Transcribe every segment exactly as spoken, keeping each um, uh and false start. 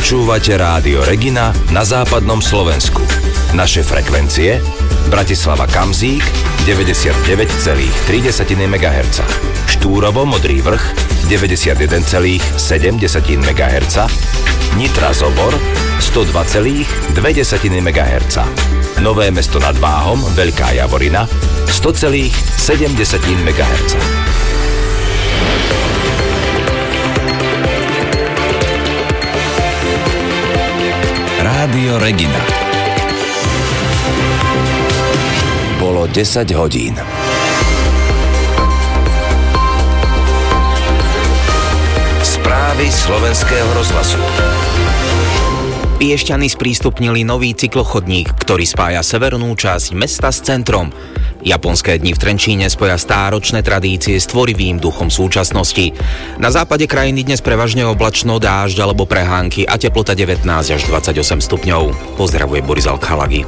Počúvate Rádio Regina na západnom Slovensku. Naše frekvencie: Bratislava Kamzík deväťdesiatdeväť celá tri megahertza, Štúrovo Modrý Vrch deväťdesiatjeden celá sedem megahertza, Nitra Zobor sto dva celá dva megahertza, Nové Mesto nad Váhom Veľká Javorina sto celá sedem megahertza. Rádio Regina. Bolo desať hodín. Správy slovenského rozhlasu. Piešťany sprístupnili nový cyklochodník, ktorý spája severnú časť mesta s centrom. Japonské dni v Trenčíne spoja stáročné tradície s tvorivým duchom súčasnosti. Na západe krajiny dnes prevažne oblačno, dážď alebo prehánky a teplota devätnásť až dvadsaťosem stupňov. Pozdravuje Boris Alchalagi.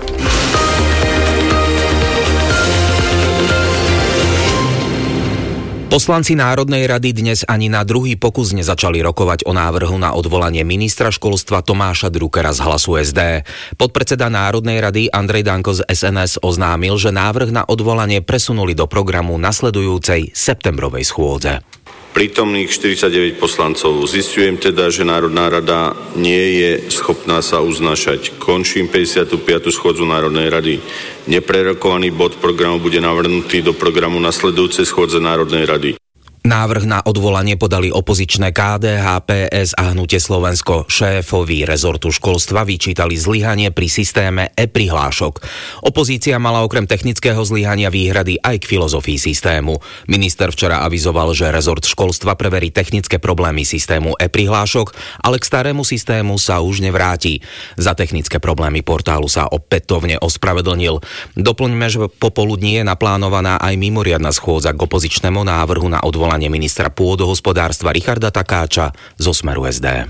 Poslanci Národnej rady dnes ani na druhý pokus nezačali rokovať o návrhu na odvolanie ministra školstva Tomáša Druckera z Hlasu es dé. Podpredseda Národnej rady Andrej Danko z es en es oznámil, že návrh na odvolanie presunuli do programu nasledujúcej septembrovej schôdze. Prítomných štyridsaťdeväť poslancov. Zisťujem teda, že Národná rada nie je schopná sa uznášať. Končím päťdesiatu piatu schôdzu Národnej rady. Neprerokovaný bod programu bude navrhnutý do programu nasledujúcej schôdze Národnej rady. Návrh na odvolanie podali opozičné ká dé há, pé es a Hnutie Slovensko. Šéfovi rezortu školstva vyčítali zlyhanie pri systéme e-prihlášok. Opozícia mala okrem technického zlyhania výhrady aj k filozofii systému. Minister včera avizoval, že rezort školstva preverí technické problémy systému e-prihlášok, ale k starému systému sa už nevráti. Za technické problémy portálu sa opätovne ospravedlnil. Doplňme, že popoludní je naplánovaná aj mimoriadna schôdza k opozičnému návrhu na odvolanie ministra pôdohospodárstva Richarda Takáča zo Smeru es dé.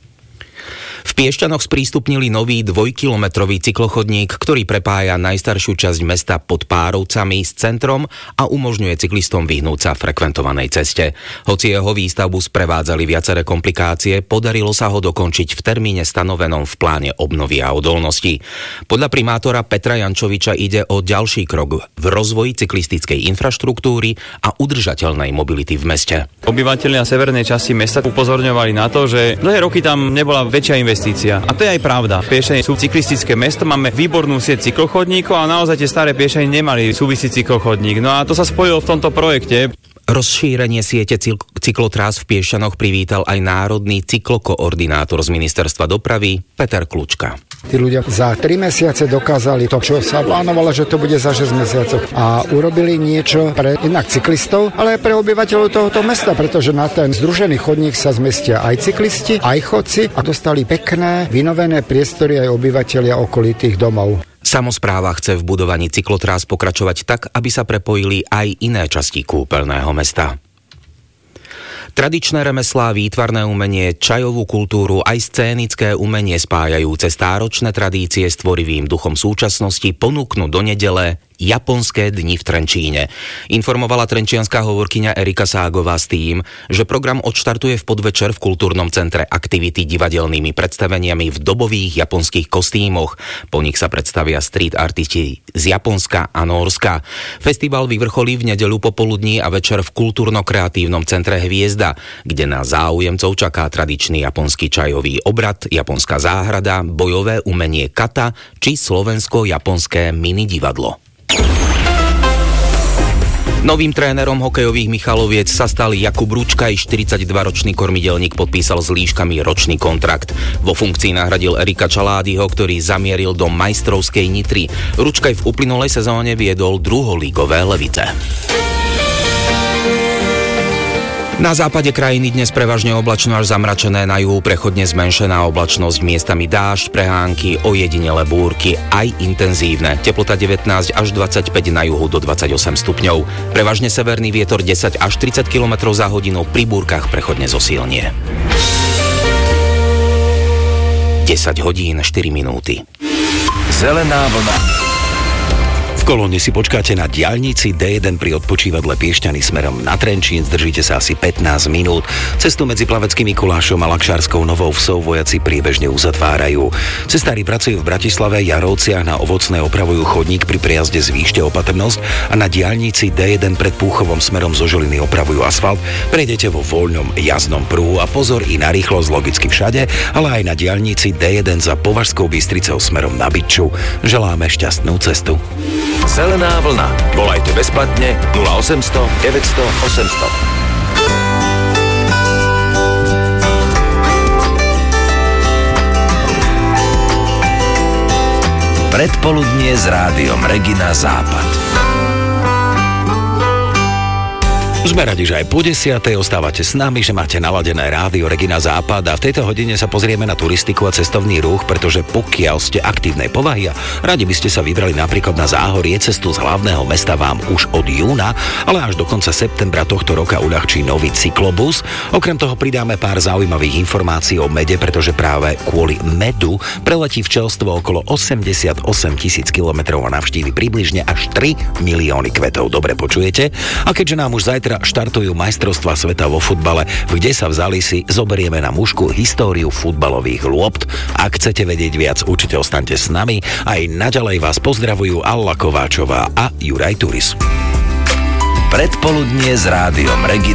V Piešťanoch sprístupnili nový dvojkilometrový cyklochodník, ktorý prepája najstaršiu časť mesta pod Párovcami s centrom a umožňuje cyklistom vyhnúť sa frekventovanej ceste. Hoci jeho výstavbu sprevádzali viaceré komplikácie, podarilo sa ho dokončiť v termíne stanovenom v pláne obnovy a odolnosti. Podľa primátora Petra Jančoviča ide o ďalší krok v rozvoji cyklistickej infraštruktúry a udržateľnej mobility v meste. Obyvatelia severnej časti mesta upozorňovali na to, že dlhé roky tam nebola väčšia investícia. A to je aj pravda. Piešťany sú cyklistické mesto, máme výbornú sieť cyklochodníkov a naozaj tie staré Piešťany nemali súvisí cyklochodník. No a to sa spojilo v tomto projekte. Rozšírenie siete cyklotrás v Piešťanoch privítal aj národný cyklokoordinátor z Ministerstva dopravy Peter Klučka. Tí ľudia za tri mesiace dokázali to, čo sa plánovalo, že to bude za šesť mesiacov. A urobili niečo pre inak cyklistov, ale aj pre obyvateľov tohoto mesta, pretože na ten združený chodník sa zmestia aj cyklisti, aj chodci a dostali pekné, vynovené priestory aj obyvateľia okolitých domov. Samospráva chce v budovaní cyklotrás pokračovať tak, aby sa prepojili aj iné časti kúpeľného mesta. Tradičné remeslá, výtvarné umenie, čajovú kultúru aj scénické umenie spájajúce stáročné tradície s tvorivým duchom súčasnosti ponúknú do nedele Japonské dni v Trenčíne. Informovala trenčianska hovorkyňa Erika Ságová s tým, že program odštartuje v podvečer v kultúrnom centre aktivity divadelnými predstaveniami v dobových japonských kostýmoch. Po nich sa predstavia street artisti z Japonska a Nórska. Festival vyvrcholí v nedeľu popoludní a večer v kultúrno-kreatívnom centre Hviezda, kde na záujemcov čaká tradičný japonský čajový obrad, japonská záhrada, bojové umenie kata či slovensko-japonské mini divadlo. Novým trénerom hokejových Michaloviec sa stal Jakub Ručkaj, štyridsaťdvaročný kormidelník podpísal s líškami ročný kontrakt. Vo funkcii nahradil Erika Čaládyho, ktorý zamieril do majstrovskej Nitry. Ručkaj v uplynulej sezóne viedol druholígové Levice. Na západe krajiny dnes prevažne oblačno až zamračené, na juhu prechodne zmenšená oblačnosť, miestami dážď, prehánky, ojedinele búrky, aj intenzívne. Teplota devätnásť až dvadsaťpäť, na juhu do dvadsaťosem stupňov. Prevažne severný vietor desať až tridsať kilometrov za hodinu, pri búrkach prechodne zosilnie. desať hodín štyri minúty. Zelená vlna. V Kolóne si počkáte na diaľnici dé jeden pri odpočívadle Piešťany smerom na Trenčín, zdržíte sa asi pätnásť minút. Cestu medzi Plaveckým Mikulášom a Lakšárskou Novou Vsou vojaci priebežne uzatvárajú. Cestári pracujú v Bratislave, Jarovciach, na Ovocnej opravujú chodník pri priezde z Výšte Opatrnosť a na diaľnici dé jeden pred Púchovom smerom zo Žiliny opravujú asfalt. Prejdete vo voľnom jazdnom pruhu a pozor i na rýchlosť logicky všade, ale aj na diaľnici dé jeden za Považskou Bystricou smerom na Bytču. Želáme šťastnú cestu. Zelená vlna. Volajte bezplatne nula osemsto deväťsto osemsto. Predpoludnie s rádiom Regina Západ. Sme radi, že aj po desiatej ostávate s nami, že máte naladené rádio Regina Západ a v tejto hodine sa pozrieme na turistiku a cestovný ruch, pretože pokiaľ ste aktívnej povahy a radi by ste sa vybrali napríklad na Záhorie, cestu z hlavného mesta vám už od júna, ale až do konca septembra tohto roka uľahčí nový cyklobus. Okrem toho pridáme pár zaujímavých informácií o mede, pretože práve kvôli medu preletí včelstvo okolo osemdesiatosem tisíc kilometrov a navštívi približne až tri milióny kvetov. Dobre počujete? A keďže nám už zajtra štartujú majstrovstvá sveta vo futbale, kde sa vzali, si zoberieme na mužku históriu futbalových lôpt. Ak chcete vedieť viac, určite ostaňte s nami. Aj naďalej vás pozdravujú Alla Kováčová a Juraj Turis. Predpoludnie s rádiom Regina.